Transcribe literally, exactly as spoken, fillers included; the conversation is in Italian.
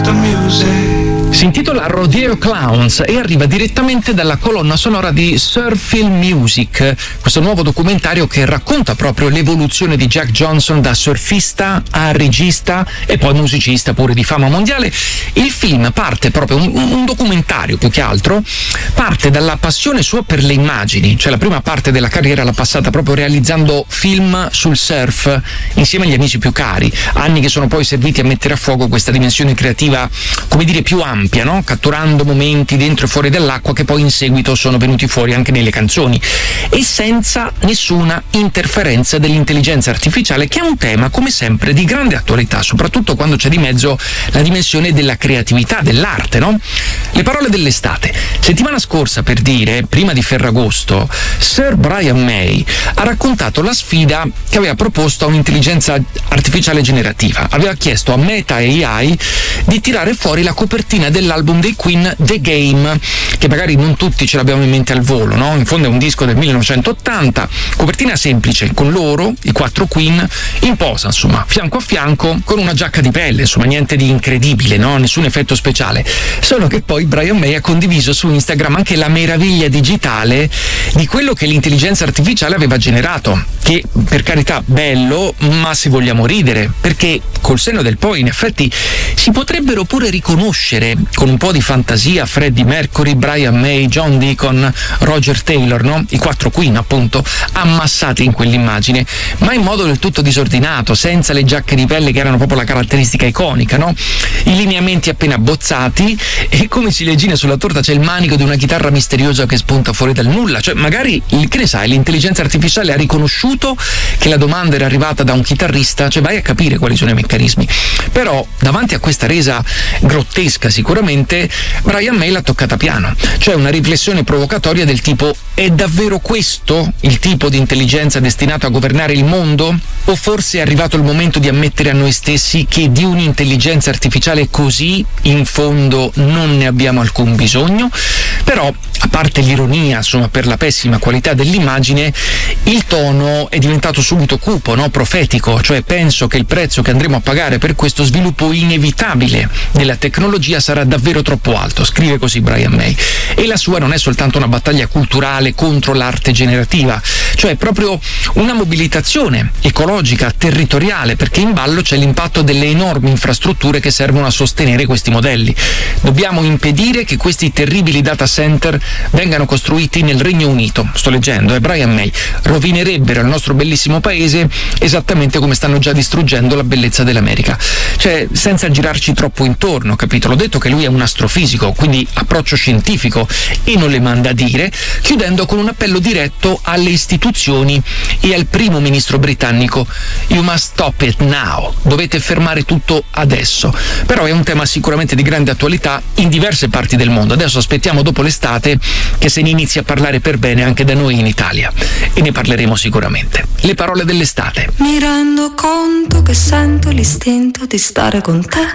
Si intitola Rodeo Clowns e arriva direttamente dalla colonna sonora di Surf Film Music, questo nuovo documentario che racconta proprio l'evoluzione di Jack Johnson da surfista a regista e poi musicista pure di fama mondiale. Il film parte proprio, un, un documentario più che altro, parte dalla passione sua per le immagini, cioè la prima parte della carriera l'ha passata proprio realizzando film sul surf insieme agli amici più cari, anni che sono poi serviti a mettere a fuoco questa dimensione creativa, come dire, più ampia, no? Catturando momenti dentro e fuori dall'acqua che poi in seguito sono venuti fuori anche nelle canzoni, e senza nessuna interferenza dell'intelligenza artificiale, che è un tema come sempre di grande attualità, soprattutto quando c'è di mezzo la dimensione della creatività, dell'arte, no? Le parole dell'estate. Settimana scorsa, per dire, prima di Ferragosto, Sir Brian May ha raccontato la sfida che aveva proposto a un'intelligenza artificiale generativa. Aveva chiesto a Meta A I di tirare fuori la copertina dell'album dei Queen The Game, che magari non tutti ce l'abbiamo in mente al volo, no? In fondo è un disco del millenovecentottanta, copertina semplice, con loro, i quattro Queen, in posa, insomma, fianco a fianco, con una giacca di pelle, insomma, niente di incredibile, no? Nessun effetto speciale. Solo che poi Brian May ha condiviso su Instagram anche la meraviglia digitale di quello che l'intelligenza artificiale aveva generato, che per carità bello, ma se vogliamo ridere, perché col senno del poi in effetti si potrebbero pure riconoscere con un po' di fantasia Freddie Mercury, Brian May, John Deacon, Roger Taylor, no? I quattro Queen appunto, ammassati in quell'immagine, ma in modo del tutto disordinato, senza le giacche di pelle che erano proprio la caratteristica iconica, no? I lineamenti appena abbozzati, e come ciliegina sulla torta c'è il manico di una chitarra misteriosa che spunta fuori dal nulla. Cioè magari, che ne sai, l'intelligenza artificiale ha riconosciuto che la domanda era arrivata da un chitarrista, cioè vai a capire quali sono i meccanismi. Però davanti a questa resa grottesca sicuramente, Brian May l'ha toccata piano, cioè una riflessione provocatoria del tipo: è davvero questo il tipo di intelligenza destinato a governare il mondo? O forse è arrivato il momento di ammettere a noi stessi che di un'intelligenza artificiale così in fondo non ne abbiamo alcun bisogno? Però, a parte l'ironia, insomma, per la pessima qualità dell'immagine, il tono è diventato subito cupo, no? Profetico, cioè penso che il prezzo che andremo a pagare per questo sviluppo inevitabile della tecnologia sarà davvero troppo alto, scrive così Brian May. E la sua non è soltanto una battaglia culturale contro l'arte generativa, cioè proprio una mobilitazione ecologica, territoriale, perché in ballo c'è l'impatto delle enormi infrastrutture che servono a sostenere questi modelli. Dobbiamo impedire che questi terribili data center vengano costruiti nel Regno Unito, sto leggendo, e eh, Brian May, rovinerebbero il nostro bellissimo paese esattamente come stanno già distruggendo la bellezza dell'America. Cioè, senza girarci troppo intorno, capito? L'ho detto che lui è un astrofisico, quindi approccio scientifico, e non le manda a dire, chiudendo con un appello diretto alle istituzioni e al primo ministro britannico: you must stop it now, dovete fermare tutto adesso. Però è un tema sicuramente di grande attualità in diverse parti del mondo. Adesso aspettiamo dopo l'estate che se ne inizi a parlare per bene anche da noi in Italia, e ne parleremo sicuramente. Le parole dell'estate. Mi rendo conto che sento l'istinto di stare con te.